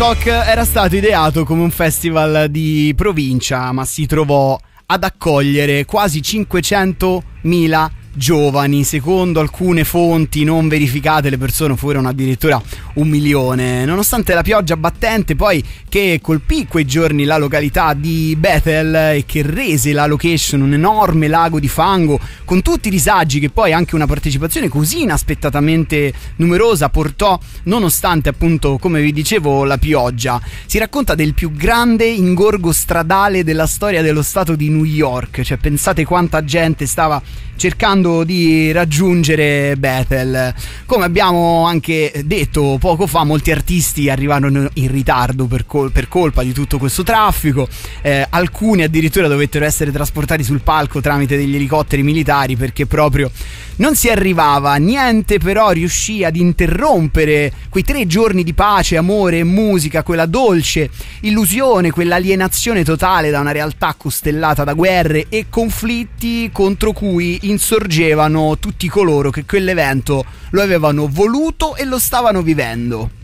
Woodstock era stato ideato come un festival di provincia, ma si trovò ad accogliere quasi 500.000 giovani. Secondo alcune fonti non verificate, le persone furono addirittura 1 milione. Nonostante la pioggia battente poi che colpì quei giorni la località di Bethel e che rese la location un enorme lago di fango con tutti i disagi che poi anche una partecipazione così inaspettatamente numerosa portò, nonostante appunto, come vi dicevo, la pioggia. Si racconta del più grande ingorgo stradale della storia dello stato di New York, cioè pensate quanta gente stava cercando di raggiungere Bethel. Come abbiamo anche detto poco fa, molti artisti arrivarono in ritardo per colpa di tutto questo traffico, alcuni addirittura dovettero essere trasportati sul palco tramite degli elicotteri militari perché proprio non si arrivava. Niente però riuscì ad interrompere quei 3 giorni di pace, amore e musica, quella dolce illusione, quell'alienazione totale da una realtà costellata da guerre e conflitti contro cui insorgevano tutti coloro che quell'evento lo avevano voluto e lo stavano vivendo.